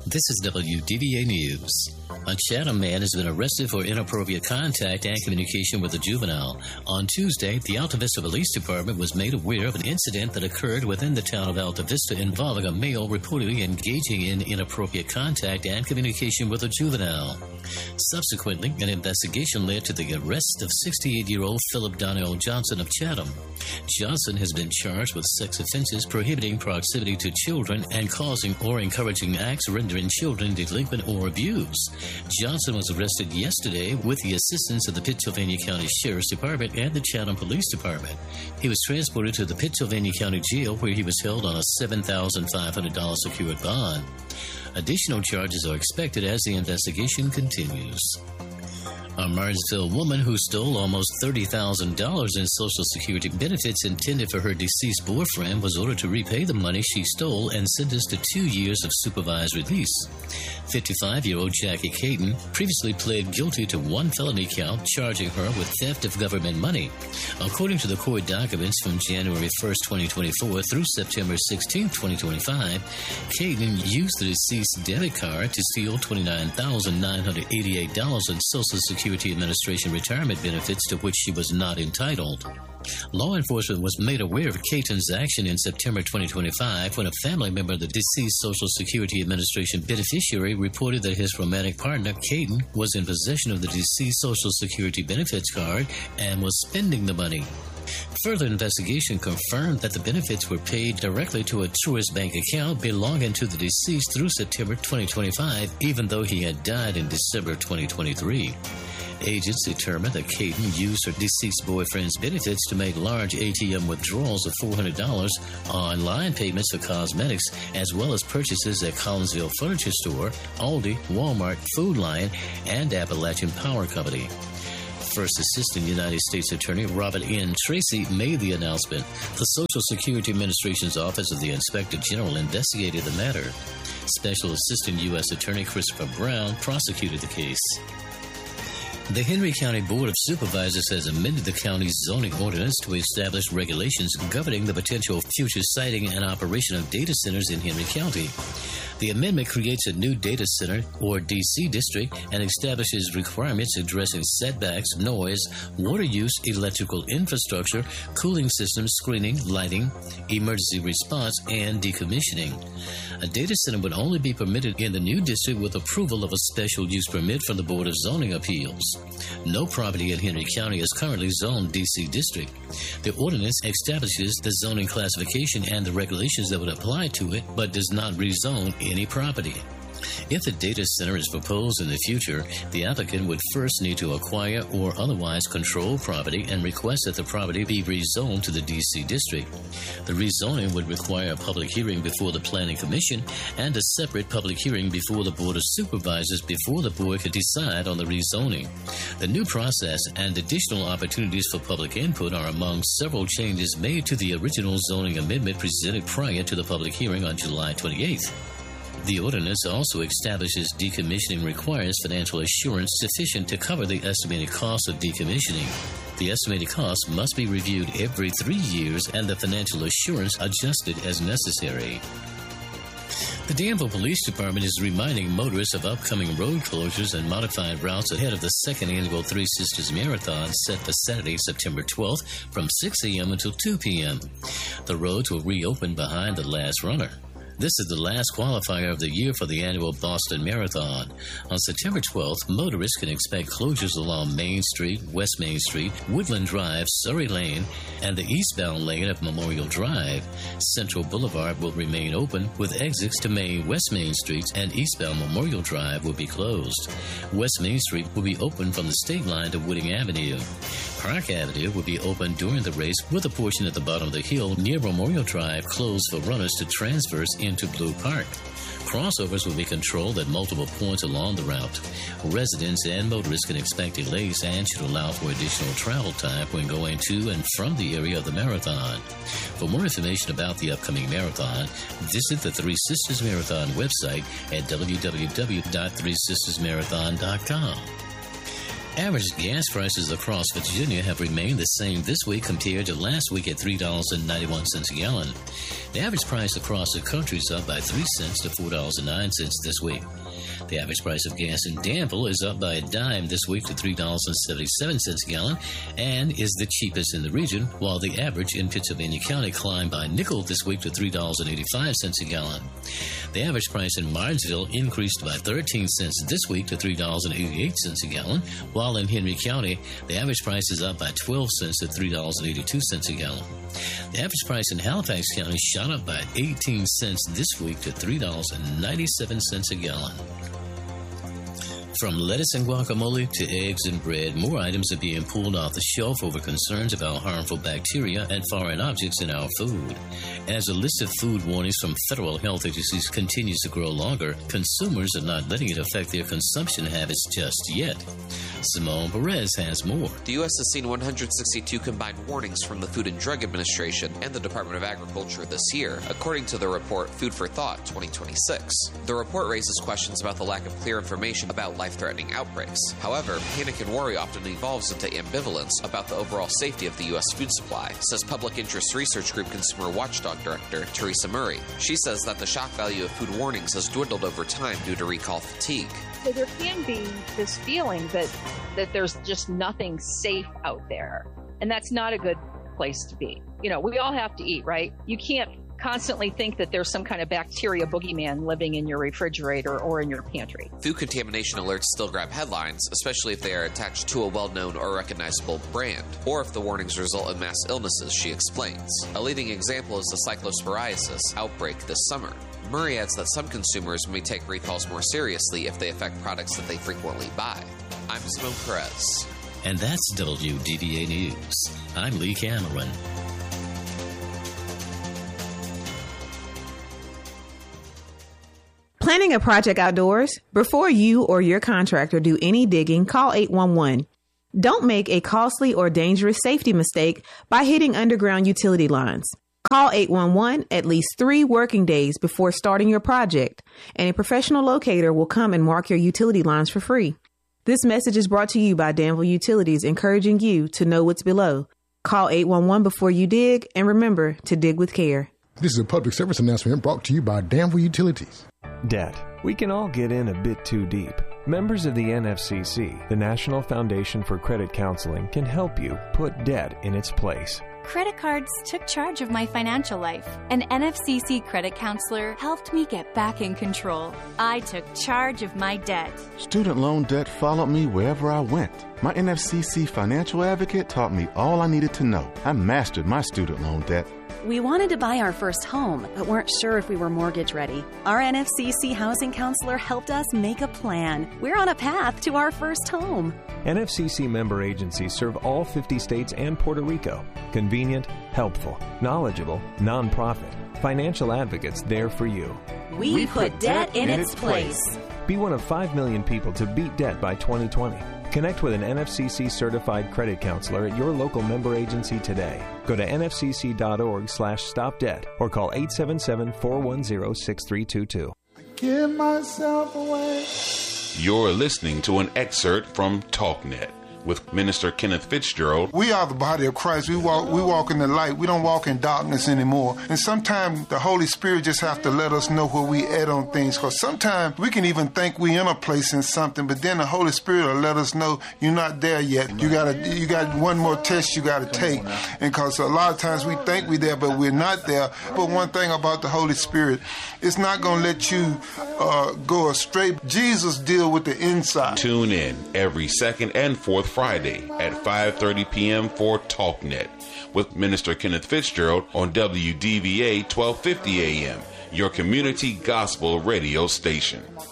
This is WDVA News. A Chatham man has been arrested for inappropriate contact and communication with a juvenile. On Tuesday, the Alta Vista Police Department was made aware of an incident that occurred within the town of Alta Vista involving a male reportedly engaging in inappropriate contact and communication with a juvenile. Subsequently, an investigation led to the arrest of 68-year-old Philip Donnell Johnson of Chatham. Johnson has been charged with sex offenses prohibiting proximity to children and causing or encouraging acts rendering children delinquent or abused. Johnson was arrested yesterday with the assistance of the Pittsylvania County Sheriff's Department and the Chatham Police Department. He was transported to the Pittsylvania County Jail, where he was held on a $7,500 secured bond. Additional charges are expected as the investigation continues. A Martinsville woman who stole almost $30,000 in Social Security benefits intended for her deceased boyfriend was ordered to repay the money she stole and sentenced to 2 years of supervised release. 55-year-old Jackie Caton previously pled guilty to one felony count charging her with theft of government money. According to the court documents from January 1, 2024 through September 16, 2025, Caton used the deceased debit card to steal $29,988 in Social Security Administration retirement benefits to which she was not entitled. Law enforcement was made aware of Caton's action in September 2025 when a family member of the deceased Social Security Administration beneficiary reported that his romantic partner, Caton, was in possession of the deceased Social Security benefits card and was spending the money. Further investigation confirmed that the benefits were paid directly to a Truist Bank account belonging to the deceased through September 2025, even though he had died in December 2023. Agents determined that Caton used her deceased boyfriend's benefits to make large ATM withdrawals of $400, online payments for cosmetics, as well as purchases at Collinsville Furniture Store, Aldi, Walmart, Food Lion, and Appalachian Power Company. First Assistant United States Attorney Robert N. Tracy made the announcement. The Social Security Administration's Office of the Inspector General investigated the matter. Special Assistant U.S. Attorney Christopher Brown prosecuted the case. The Henry County Board of Supervisors has amended the county's zoning ordinance to establish regulations governing the potential future siting and operation of data centers in Henry County. The amendment creates a new data center, or DC district, and establishes requirements addressing setbacks, noise, water use, electrical infrastructure, cooling systems, screening, lighting, emergency response, and decommissioning. A data center would only be permitted in the new district with approval of a special use permit from the Board of Zoning Appeals. No property in Henry County is currently zoned DC district. The ordinance establishes the zoning classification and the regulations that would apply to it, but does not rezone any property. If a data center is proposed in the future, the applicant would first need to acquire or otherwise control property and request that the property be rezoned to the DC district. The rezoning would require a public hearing before the Planning Commission and a separate public hearing before the Board of Supervisors before the board could decide on the rezoning. The new process and additional opportunities for public input are among several changes made to the original zoning amendment presented prior to the public hearing on July 28th. The ordinance also establishes decommissioning requires financial assurance sufficient to cover the estimated cost of decommissioning. The estimated cost must be reviewed every 3 years and the financial assurance adjusted as necessary. The Danville Police Department is reminding motorists of upcoming road closures and modified routes ahead of the second annual Three Sisters Marathon set for Saturday, September 12th from 6 a.m. until 2 p.m. The roads will reopen behind the last runner. This is the last qualifier of the year for the annual Boston Marathon. On September 12th, motorists can expect closures along Main Street, West Main Street, Woodland Drive, Surrey Lane, and the eastbound lane of Memorial Drive. Central Boulevard will remain open, with exits to West Main Streets and eastbound Memorial Drive will be closed. West Main Street will be open from the state line to Wooding Avenue. Park Avenue will be open during the race, with a portion at the bottom of the hill near Memorial Drive closed for runners to transverse into Blue Park. Crossovers will be controlled at multiple points along the route. Residents and motorists can expect delays and should allow for additional travel time when going to and from the area of the marathon. For more information about the upcoming marathon, visit the Three Sisters Marathon website at www.threesistersmarathon.com. Average gas prices across Virginia have remained the same this week compared to last week at $3.91 a gallon. The average price across the country is up by 3 cents to $4.09 this week. The average price of gas in Danville is up by a dime this week to $3.77 a gallon and is the cheapest in the region, while the average in Pittsylvania County climbed by a nickel this week to $3.85 a gallon. The average price in Martinsville increased by 13 cents this week to $3.88 a gallon, while in Henry County, the average price is up by 12 cents to $3.82 a gallon. The average price in Halifax County shot up by 18 cents this week to $3.97 a gallon. From lettuce and guacamole to eggs and bread, more items are being pulled off the shelf over concerns about harmful bacteria and foreign objects in our food. As the list of food warnings from federal health agencies continues to grow longer, consumers are not letting it affect their consumption habits just yet. Simone Perez has more. The U.S. has seen 162 combined warnings from the Food and Drug Administration and the Department of Agriculture this year, according to the report Food for Thought 2026. The report raises questions about the lack of clear information about life-threatening outbreaks. However, panic and worry often evolves into ambivalence about the overall safety of the U.S. food supply, says public interest research group Consumer Watchdog Director Teresa Murray. She says that the shock value of food warnings has dwindled over time due to recall fatigue. So there can be this feeling that there's just nothing safe out there. And that's not a good place to be. You know, we all have to eat, right? You can't constantly think that there's some kind of bacteria boogeyman living in your refrigerator or in your pantry. Food contamination alerts still grab headlines, especially if they are attached to a well-known or recognizable brand, or if the warnings result in mass illnesses, she explains. A leading example is the cyclosporiasis outbreak this summer. Murray adds that some consumers may take recalls more seriously if they affect products that they frequently buy. I'm Simone Perez. And that's WDVA News. I'm Lee Cameron. Planning a project outdoors? Before you or your contractor do any digging, call 811. Don't make a costly or dangerous safety mistake by hitting underground utility lines. Call 811 at least 3 working days before starting your project, and a professional locator will come and mark your utility lines for free. This message is brought to you by Danville Utilities, encouraging you to know what's below. Call 811 before you dig, and remember to dig with care. This is a public service announcement brought to you by Danville Utilities. Debt. We can all get in a bit too deep. Members of the NFCC, the National Foundation for Credit Counseling, can help you put debt in its place. Credit cards took charge of my financial life. An NFCC credit counselor helped me get back in control. I took charge of my debt. Student loan debt followed me wherever I went. My NFCC financial advocate taught me all I needed to know. I mastered my student loan debt. We wanted to buy our first home, but weren't sure if we were mortgage ready. Our NFCC housing counselor helped us make a plan. We're on a path to our first home. NFCC member agencies serve all 50 states and Puerto Rico. Convenient, helpful, knowledgeable, nonprofit. Financial advocates there for you. We put debt in its place. Be one of 5 million people to beat debt by 2020. Connect with an NFCC certified credit counselor at your local member agency today. Go to nfcc.org/stopdebt or call 877-410-6322. Give myself away. You're listening to an excerpt from TalkNet with Minister Kenneth Fitzgerald. We are the body of Christ. We walk in the light. We don't walk in darkness anymore. And sometimes the Holy Spirit just have to let us know where we at on things. Because sometimes we can even think we in a place in something, but then the Holy Spirit will let us know you're not there yet. You got one more test you got to take. And because a lot of times we think we're there, but we're not there. But one thing about the Holy Spirit, it's not going to let you go astray. Jesus deal with the inside. Tune in every second and fourth Friday at 5:30 p.m. for TalkNet with Minister Kenneth Fitzgerald on WDVA 1250 AM, your community gospel radio station.